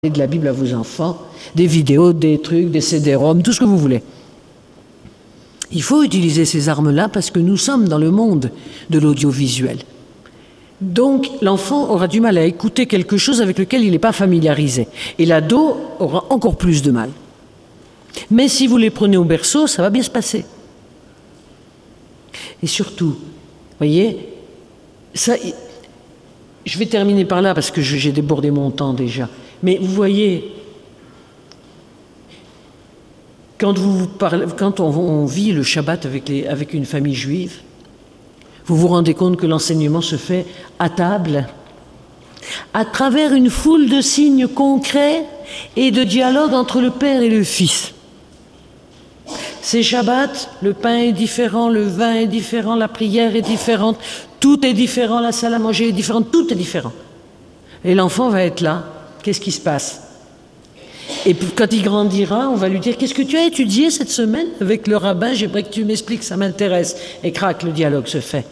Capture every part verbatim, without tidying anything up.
de la Bible à vos enfants, des vidéos, des trucs, des C D-ROM, tout ce que vous voulez. Il faut utiliser ces armes-là parce que nous sommes dans le monde de l'audiovisuel. Donc, l'enfant aura du mal à écouter quelque chose avec lequel il n'est pas familiarisé. Et l'ado aura encore plus de mal. Mais si vous les prenez au berceau, ça va bien se passer. Et surtout, vous voyez, ça, je vais terminer par là parce que j'ai débordé mon temps déjà. Mais vous voyez, quand, vous parlez, quand on, on vit le Shabbat avec, les, avec une famille juive, vous vous rendez compte que l'enseignement se fait à table, à travers une foule de signes concrets et de dialogue entre le Père et le Fils. C'est Shabbat, le pain est différent, le vin est différent, la prière est différente, tout est différent, la salle à manger est différente, tout est différent. Et l'enfant va être là. Qu'est-ce qui se passe? Et puis, quand il grandira, on va lui dire « Qu'est-ce que tu as étudié cette semaine avec le rabbin? J'aimerais que tu m'expliques, ça m'intéresse. » Et crac, le dialogue se fait.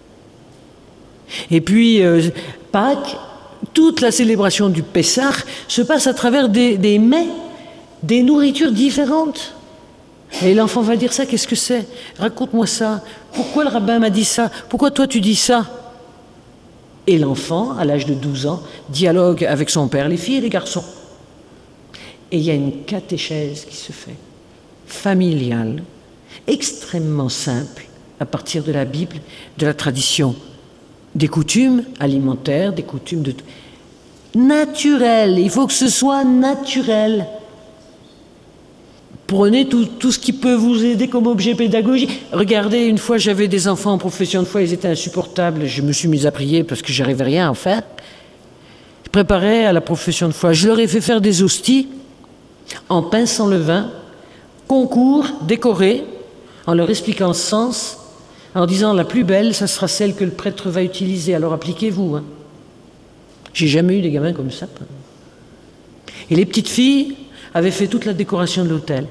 Et puis, euh, Pâques, toute la célébration du Pessah se passe à travers des, des mets, des nourritures différentes. Et l'enfant va dire ça, qu'est-ce que c'est? Raconte-moi ça. Pourquoi le rabbin m'a dit ça? Pourquoi toi tu dis ça? Et l'enfant, à l'âge de douze ans, dialogue avec son père, les filles et les garçons. Et il y a une catéchèse qui se fait, familiale, extrêmement simple, à partir de la Bible, de la tradition, des coutumes alimentaires, des coutumes de... naturelles. Il faut que ce soit naturel. Prenez tout, tout ce qui peut vous aider comme objet pédagogique. Regardez, une fois j'avais des enfants en profession de foi, ils étaient insupportables. Je me suis mise à prier parce que j'arrivais rien à en faire. Je préparais à la profession de foi. Je leur ai fait faire des hosties en pain sans levain, concours, décorés, en leur expliquant le sens, en disant la plus belle, ça sera celle que le prêtre va utiliser. Alors appliquez-vous. Hein. J'ai jamais eu des gamins comme ça. Et les petites filles avaient fait toute la décoration de l'hôtel.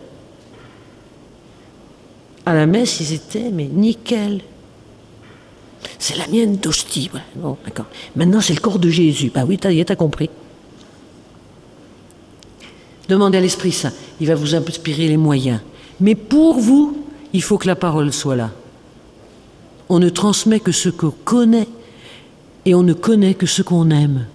À la messe, ils étaient, mais nickel. C'est la mienne d'hostie. Ouais. Bon, d'accord. Maintenant, c'est le corps de Jésus. Bah oui, t'as, t'as compris. Demandez à l'Esprit Saint. Il va vous inspirer les moyens. Mais pour vous, il faut que la parole soit là. On ne transmet que ce qu'on connaît et on ne connaît que ce qu'on aime.